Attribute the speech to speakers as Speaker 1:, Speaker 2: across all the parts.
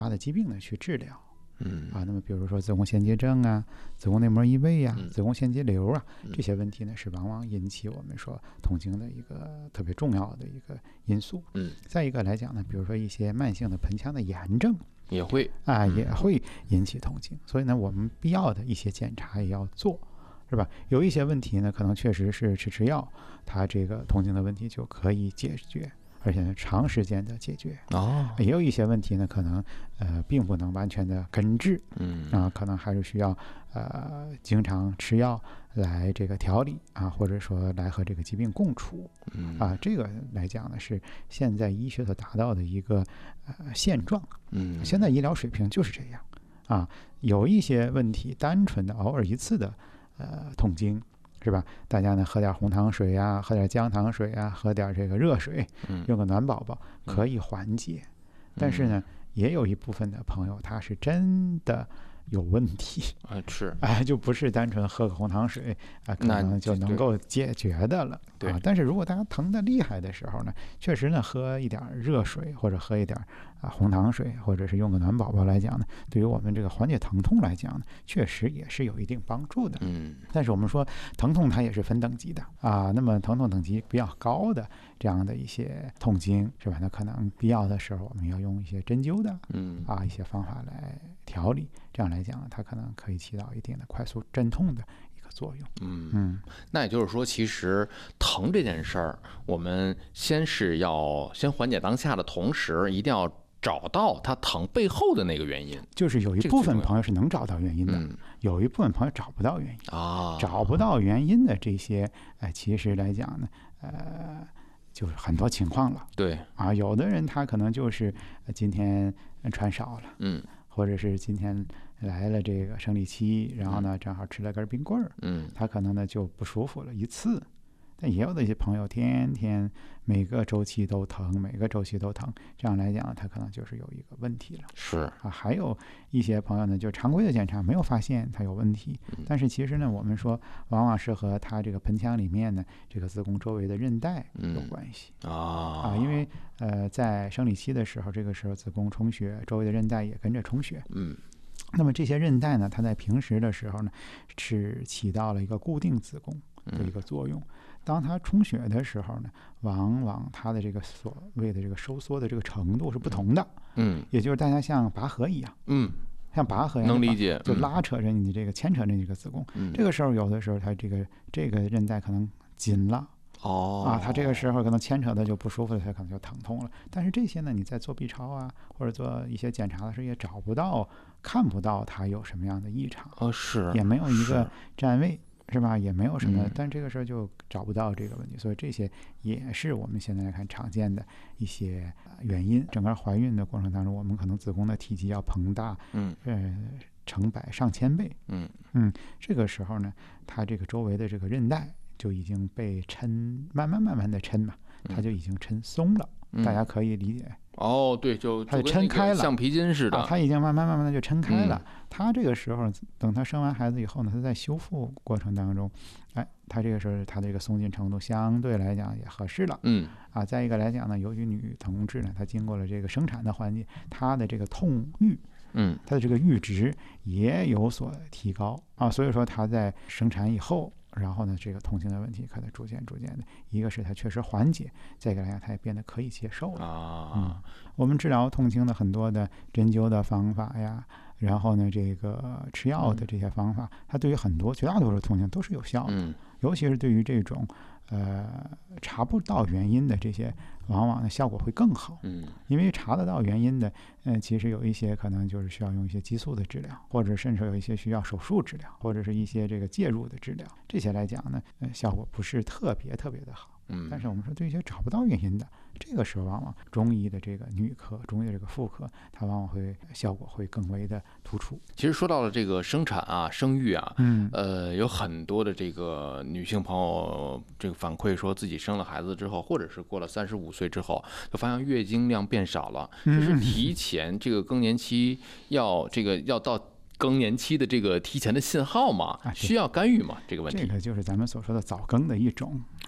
Speaker 1: 的疾病呢去治疗。那么比如说子宫腺结症啊、子宫内膜异位啊、子宫腺肌瘤啊，这些问题呢是往往引起我们说痛经的一个特别重要的一个因素。再一个来讲呢，比如说一些慢性的盆腔的炎症
Speaker 2: 也会
Speaker 1: 引起痛经，所以呢，我们必要的一些检查也要做，是吧？有一些问题呢，可能确实是吃药，它这个痛经的问题就可以解决。而且呢，长时间的解决也有一些问题呢，可能并不能完全的根治，可能还是需要经常吃药来这个调理或者说来和这个疾病共处这个来讲呢，是现在医学所达到的一个现状。现在医疗水平就是这样有一些问题，单纯的偶尔一次的痛经。是吧？大家呢喝点红糖水啊，喝点姜糖水啊，喝点这个热水，用个暖宝宝可以缓解。但是呢，也有一部分的朋友他是真的有问题就不是单纯喝个红糖水可能就能够解决的了。但是如果大家疼得厉害的时候呢，确实呢喝一点热水或者喝一点红糖水，或者是用个暖宝宝来讲呢，对于我们这个缓解疼痛来讲呢，确实也是有一定帮助的。但是我们说疼痛它也是分等级的那么疼痛等级比较高的这样的一些痛经，是吧？那可能必要的时候我们要用一些针灸的一些方法来调理，这样来讲它可能可以起到一定的快速镇痛的作用。
Speaker 2: 那也就是说，其实疼这件事儿，我们先缓解当下的同时，一定要找到他疼背后的那个原因。
Speaker 1: 就是有一部分朋友是能找到原因的，有一部分朋友找不到原因找不到原因的这些其实来讲呢就是很多情况了。有的人他可能就是今天穿少了，或者是今天来了这个生理期，然后呢正好吃了根冰棍儿，他可能呢就不舒服了一次。但也有的一些朋友天天每个周期都疼，这样来讲他可能就是有一个问题了。还有一些朋友呢，就常规的检查没有发现他有问题，但是其实呢，我们说往往是和他这个盆腔里面呢这个子宫周围的韧带有关系因为在生理期的时候，这个时候子宫充血，周围的韧带也跟着充血。那么这些韧带呢，它在平时的时候呢，是起到了一个固定子宫的一个作用。当它充血的时候呢，往往它的这个所谓的这个收缩的这个程度是不同的。也就是大家像拔河一样，像拔河一样，
Speaker 2: 能理解，
Speaker 1: 就拉扯着你这个牵扯着你这个子宫。这个时候有的时候它这个韧带可能紧了。它这个时候可能牵扯的就不舒服了，它可能就疼痛了。但是这些呢，你在做 B 超或者做一些检查的时候也找不到、看不到它有什么样的异常也没有一个占位，是吧？也没有什么，但这个时候就找不到这个问题，所以这些也是我们现在来看常见的一些原因。整个怀孕的过程当中，我们可能子宫的体积要膨大，成百上千倍，这个时候呢，它这个周围的这个韧带就已经被抻，慢慢的抻嘛，它就已经抻松了。大家可以理解
Speaker 2: 对，就
Speaker 1: 它就抻开了，
Speaker 2: 橡皮筋似的
Speaker 1: 它已经慢慢的就抻开了。它这个时候等它生完孩子以后呢，它在修复过程当中它这个时候它这个松紧程度相对来讲也合适了。再一个来讲呢，由于女同志呢，她经过了这个生产的环节，她的这个痛欲它的这个阈值也有所提高所以说她在生产以后，然后呢，这个痛经的问题可能逐渐的，一个是它确实缓解，再一个来讲它也变得可以接受了我们治疗痛经的很多的针灸的方法呀，然后呢这个吃药的这些方法，它对于绝大多数痛经都是有效的。尤其是对于这种查不到原因的这些，往往的效果会更好。因为查得到原因的其实有一些可能就是需要用一些激素的治疗，或者甚至有一些需要手术治疗，或者是一些这个介入的治疗，这些来讲呢效果不是特别的好。但是我们说对一些找不到原因的，这个时候往往中医的这个女科、中医的这个妇科，它往往会效果会更为的突出。
Speaker 2: 其实说到了这个生产生育有很多的这个女性朋友这个反馈说自己生了孩子之后，或者是过了35岁之后，就发现月经量变少了，这是提前这个更年期要到更年期的这个提前的信号吗？需要干预吗？这个问题，
Speaker 1: 这个就是咱们所说的早更的一种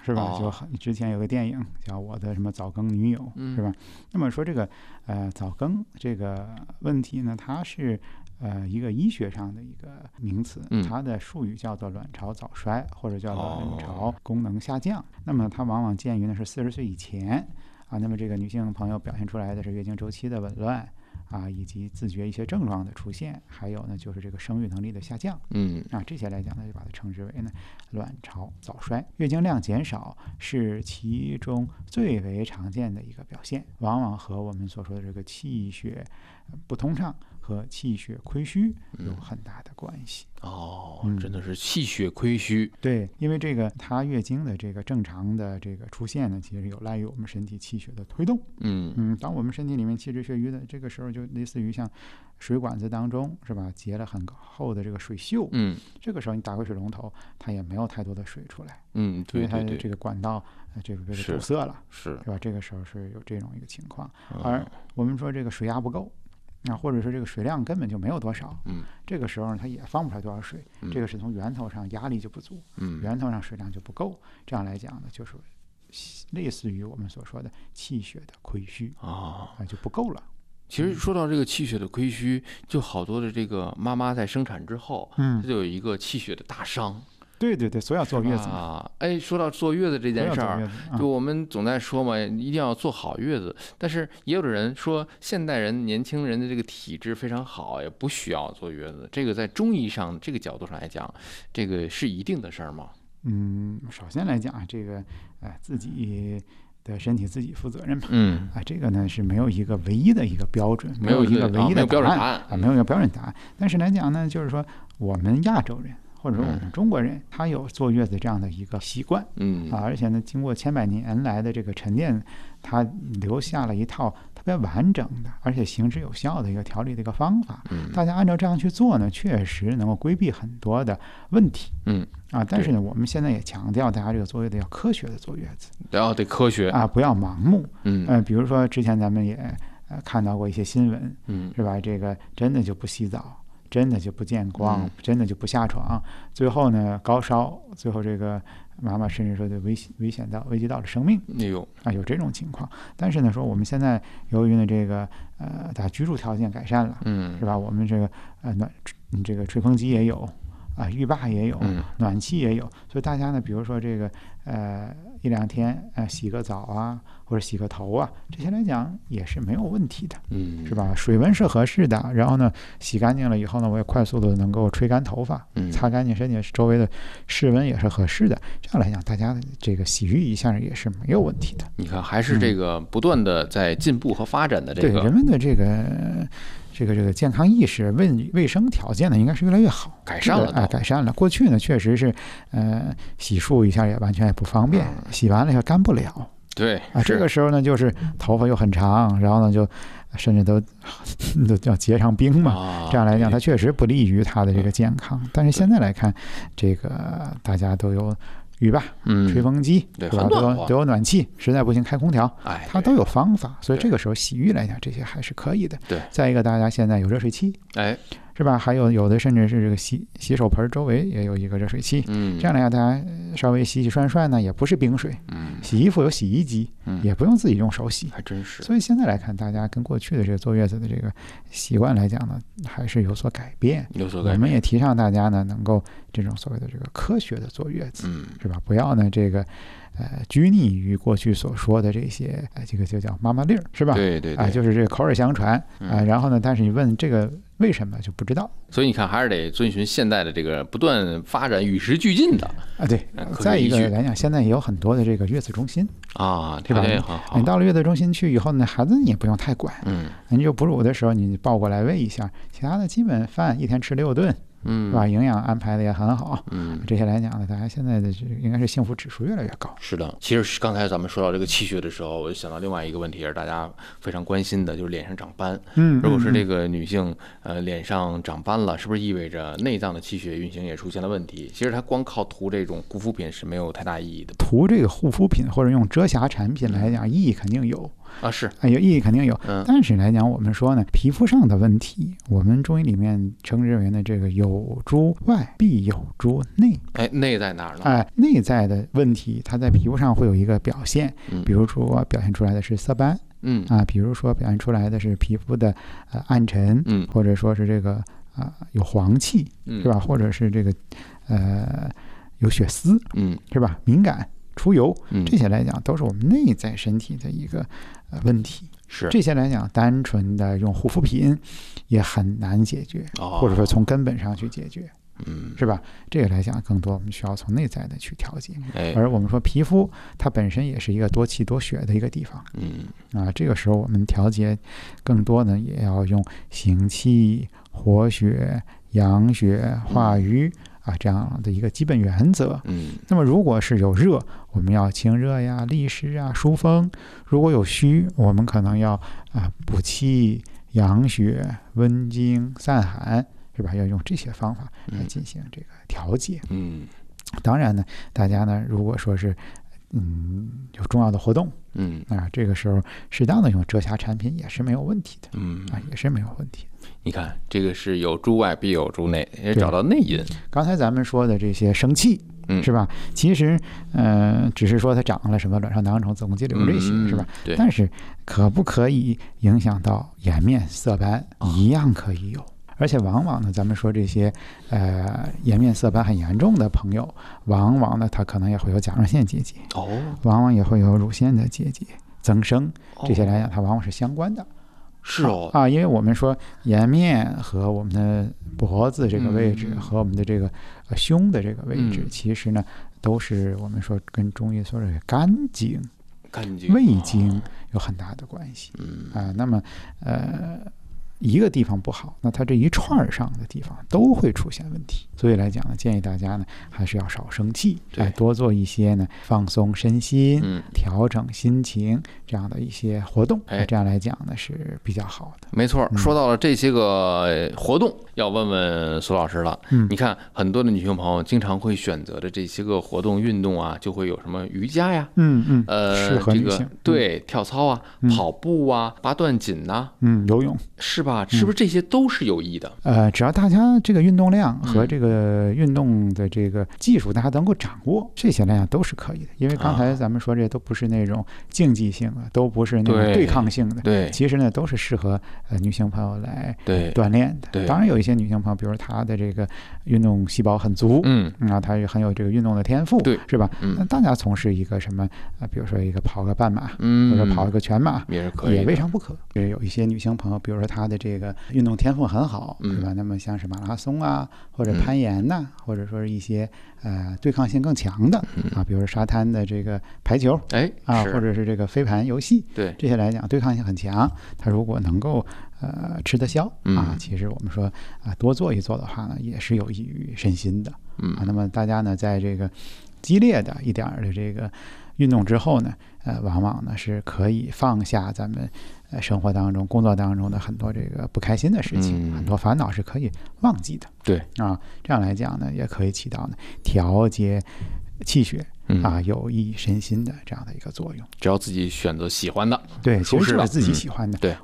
Speaker 1: 是吧？就之前有个电影叫《我的什么早更女友》，是吧？那么说这个早更这个问题呢，它是一个医学上的一个名词，它的术语叫做卵巢早衰，或者叫卵巢功能下降。那么它往往见于呢是40岁以前啊。那么这个女性朋友表现出来的是月经周期的紊乱啊，以及自觉一些症状的出现，还有呢就是这个生育能力的下降。这些来讲呢，就把它称之为呢卵巢早衰。月经量减少是其中最为常见的一个表现，往往和我们所说的这个气血不通畅和气血亏虚有很大的关系。
Speaker 2: 真的是气血亏虚。
Speaker 1: 对，因为这个它月经的这个正常的这个出现呢，其实有赖于我们身体气血的推动。当我们身体里面气滞血瘀的这个时候，就类似于像水管子当中是吧，结了很厚的这个水锈。这个时候你打开水龙头，它也没有太多的水出来。因为它这个管道这个被堵塞了，是吧？这个时候是有这种一个情况。而我们说这个水压不够，或者说这个水量根本就没有多少，这个时候它也放不出来多少水，这个是从源头上压力就不足，源头上水量就不够，这样来讲呢，就是类似于我们所说的气血的亏虚就不够了。
Speaker 2: 其实说到这个气血的亏虚，就好多的这个妈妈在生产之后，她就有一个气血的大伤。
Speaker 1: 对，所以要坐月子
Speaker 2: 说到坐月子这件事儿，就我们总在说嘛，一定要坐好月子。但是也有的人说，现代人年轻人的这个体质非常好，也不需要坐月子。这个在中医上这个角度上来讲，这个是一定的事儿吗？
Speaker 1: 首先来讲这个自己的身体自己负责任嘛。这个呢是没有一个唯一的一个标准，没有一个唯一的答案没有一个标准答案。但是来讲呢，就是说我们亚洲人或者说我们中国人，他有坐月子这样的一个习惯，而且呢，经过千百年来的这个沉淀，他留下了一套特别完整的，而且行之有效的一个调理的一个方法。大家按照这样去做呢，确实能够规避很多的问题。但是呢，我们现在也强调大家这个坐月子要科学的坐月子，
Speaker 2: 得科学
Speaker 1: 不要盲目。比如说之前咱们也看到过一些新闻，是吧？这个真的就不洗澡。真的就不见光，真的就不下床，最后呢高烧，最后这个妈妈甚至说就危及到了生命。有这种情况。但是呢，说我们现在由于呢这个大家居住条件改善了，是吧？我们这个这个吹风机也有浴霸也有，暖气也有，所以大家呢，比如说这个一两天洗个澡或者洗个头这些来讲也是没有问题的，是吧？水温是合适的，然后呢洗干净了以后呢，我也快速的能够吹干头发，擦干净身体周围的室温也是合适的，这样来讲大家这个洗浴一下也是没有问题的。
Speaker 2: 你看还是这个不断的在进步和发展的这个，
Speaker 1: 对人们的这个健康意识、卫生条件呢，应该是越来越好，
Speaker 2: 改善了，
Speaker 1: 改善了。过去呢，确实是洗漱一下也完全也不方便，洗完了也干不了。
Speaker 2: 对
Speaker 1: 这个时候呢，就是头发又很长，然后呢就甚至都要结上冰嘛。这样来讲，它确实不利于他的这个健康。但是现在来看，这个大家都有浴霸、吹风机，
Speaker 2: 对
Speaker 1: 吧？都有暖气，实在不行开空调，它都有方法。所以这个时候洗浴来讲，这些还是可以的。
Speaker 2: 对，
Speaker 1: 再一个，大家现在有热水器，是吧？还有的甚至是这个洗手盆周围也有一个热水器，这样来讲，大家稍微洗涮涮呢，也不是冰水。洗衣服有洗衣机，也不用自己用手洗，
Speaker 2: 还真是。
Speaker 1: 所以现在来看，大家跟过去的这个坐月子的这个习惯来讲呢，还是有所改变。我们也提倡大家呢，能够这种所谓的这个科学的坐月子，是吧？不要呢这个拘泥于过去所说的这些这个就叫妈妈粒儿，是吧？
Speaker 2: 对，
Speaker 1: 就是这个口耳相传然后呢，但是你问这个为什么就不知道。
Speaker 2: 所以你看，还是得遵循现代的这个不断发展、与时俱进的
Speaker 1: 对。再一个来讲，现在也有很多的这个月子中心对吧？你到了月子中心去以后呢，孩子你也不用太管，你就哺乳的时候你抱过来喂一下，其他的基本饭一天吃6顿。是吧？营养安排的也很好。这些来讲呢，大家现在的应该是幸福指数越来越高。
Speaker 2: 是的，其实刚才咱们说到这个气血的时候，我就想到另外一个问题，也是大家非常关心的，就是脸上长斑。如果是这个女性脸上长斑了，是不是意味着内脏的气血运行也出现了问题？其实它光靠涂这种护肤品是没有太大意义的。
Speaker 1: 涂这个护肤品或者用遮瑕产品来讲，意义肯定有。
Speaker 2: 啊，是
Speaker 1: 有意义肯定有。但是来讲，我们说呢，皮肤上的问题，我们中医里面称之为呢，这个有诸外，必有诸内。
Speaker 2: 内在哪儿呢？
Speaker 1: 内在的问题，它在皮肤上会有一个表现，比如说表现出来的是色斑，比如说表现出来的是皮肤的暗沉，或者说是这个有黄气，是吧？或者是这个有血丝，是吧？敏感、出油，这些来讲都是我们内在身体的一个问题。
Speaker 2: 是
Speaker 1: 这些来讲，单纯的用护肤品也很难解决，或者说从根本上去解决。是吧？这个来讲，更多我们需要从内在的去调节。而我们说皮肤，它本身也是一个多气多血的一个地方。这个时候我们调节更多呢，也要用行气、活血、养血、化瘀这样的一个基本原则。那么如果是有热，我们要清热呀、利湿啊、疏风；如果有虚，我们可能要补气、养血、温经、散寒。是吧？要用这些方法来进行这个调节。当然呢，大家呢，如果说是有重要的活动，这个时候适当的用遮瑕产品也是没有问题的。也是没有问题的。
Speaker 2: 你看，这个是有诸外必有诸内，也找到内因。
Speaker 1: 刚才咱们说的这些生气，是吧？其实只是说它长了什么卵巢囊肿、子宫肌瘤这些，是吧？
Speaker 2: 对。
Speaker 1: 但是可不可以影响到颜面色斑？一样可以有。而且往往呢，咱们说这些颜面色斑很严重的朋友，往往呢他可能也会有甲状腺结节，往往也会有乳腺的结节增生，这些来讲它往往是相关的。
Speaker 2: 是
Speaker 1: 因为我们说颜面和我们的脖子这个位置和我们的这个胸的这个位置，其实呢都是我们说跟中医说的肝经、胃经有很大的关系。那么一个地方不好，那它这一串上的地方都会出现问题。所以来讲呢，建议大家呢还是要少生气，多做一些呢放松身心、调整心情这样的一些活动。这样来讲呢是比较好的。
Speaker 2: 没错，说到了这些个活动，要问问苏老师了。你看很多的女性朋友经常会选择的这些个活动运动就会有什么瑜伽呀，
Speaker 1: 适合女性，
Speaker 2: 对，跳操跑步拔断锦
Speaker 1: 游泳，
Speaker 2: 是吧？是不是这些都是有益的？
Speaker 1: 只要大家这个运动量和这个运动的这个技术大家能够掌握，这些来讲都是可以的。因为刚才咱们说这都不是那种竞技性的，都不是那种对抗性的，
Speaker 2: 对，
Speaker 1: 其实呢都是适合女性朋友来锻炼的。当然有一些女性朋友，比如她的这个运动细胞很足，她也很有这个运动的天赋，
Speaker 2: 对，
Speaker 1: 是吧？那大家从事一个什么比如说一个跑个半马，或者跑一个全马，
Speaker 2: 也是可以，
Speaker 1: 也未尝不可。有一些女性朋友，比如说她的这个运动天赋很好，是吧？那么像是马拉松或者攀岩或者说是一些对抗性更强的比如说沙滩的这个排球，或者是这个飞盘游戏，
Speaker 2: 对，
Speaker 1: 这些来讲对抗性很强。它如果能够吃得消其实我们说多做一做的话呢，也是有益于身心的。那么大家呢，在这个激烈的一点的这个运动之后呢，往往呢是可以放下咱们生活当中、工作当中的很多这个不开心的事情，很多烦恼是可以忘记的。
Speaker 2: 对
Speaker 1: 这样来讲呢，也可以起到呢调节气血有益身心的这样的一个作用。
Speaker 2: 只要自己选择喜欢的，
Speaker 1: 对，其实是自己喜欢的。
Speaker 2: 对，